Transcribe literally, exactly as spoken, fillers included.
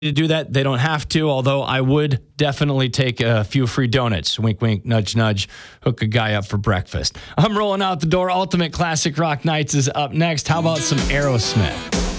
to do that. They don't have to, although I would definitely take a few free donuts. Wink, wink, nudge, nudge. Hook a guy up for breakfast. I'm rolling out the door. Ultimate Classic Rock Nights is up next. How about some Aerosmith?